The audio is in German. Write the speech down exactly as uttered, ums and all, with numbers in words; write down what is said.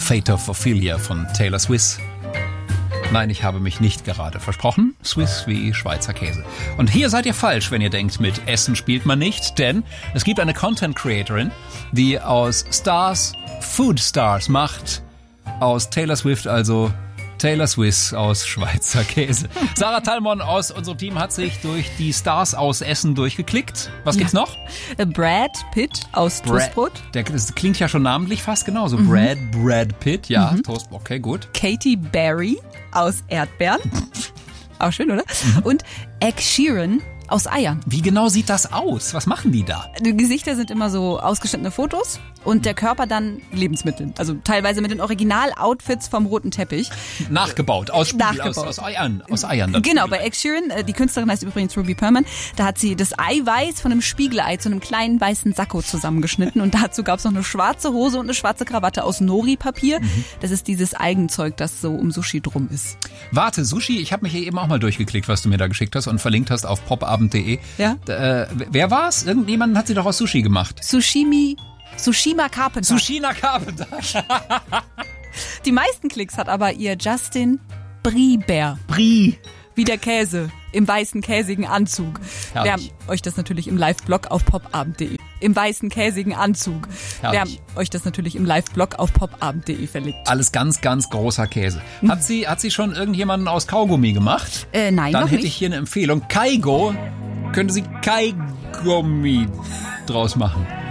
Fate of Ophelia von Taylor Swift. Nein, ich habe mich nicht gerade versprochen. Swiss wie Schweizer Käse. Und hier seid ihr falsch, wenn ihr denkt, mit Essen spielt man nicht, denn es gibt eine Content-Creatorin, die aus Stars Food Stars macht. Aus Taylor Swift, also Taylor Swift aus Schweizer Käse. Sarah Thalmon aus unserem Team hat sich durch die Stars aus Essen durchgeklickt. Was ja. gibt's noch? Brad Pitt aus Brad, Toastbrot. Der, das klingt ja schon namentlich fast genauso. Mhm. Brad, Brad Pitt, ja. Mhm. Toastbrot, okay, gut. Katy Perry aus Erdbeeren. Auch schön, oder? Mhm. Und Ed Sheeran aus Eiern. Wie genau sieht das aus? Was machen die da? Die Gesichter sind immer so ausgeschnittene Fotos und der Körper dann Lebensmittel. Also teilweise mit den Original-Outfits vom roten Teppich. Nachgebaut, aus Spiegel, Nachgebaut. Aus, aus Eiern. Aus Eiern genau, bei Ed Sheeran, die Künstlerin heißt übrigens Ruby Perlman, da hat sie das Eiweiß von einem Spiegelei zu einem kleinen weißen Sakko zusammengeschnitten und dazu gab es noch eine schwarze Hose und eine schwarze Krawatte aus Nori-Papier. Mhm. Das ist dieses Eigenzeug, das so um Sushi drum ist. Warte, Sushi, ich habe mich hier eben auch mal durchgeklickt, was du mir da geschickt hast und verlinkt hast auf popabend punkt de. Ja? Äh, wer war's? Irgendjemand hat sie doch aus Sushi gemacht. Sushimi, Sushima Carpenter. Sushima Carpenter. Die meisten Klicks hat aber ihr Justin Brie-Bär. Brie. Wie der Käse im weißen käsigen Anzug. Herrlich. Wir haben euch das natürlich im Live-Blog auf popabend punkt de. Im weißen käsigen Anzug. Herrlich. Wir haben euch das natürlich im Live-Blog auf popabend punkt de verlinkt. Alles ganz, ganz großer Käse. Hat sie, hat sie schon irgendjemanden aus Kaugummi gemacht? Äh, nein, Dann noch hätte nicht. ich hier eine Empfehlung. Kaigo, könnte sie Kaigummi draus machen.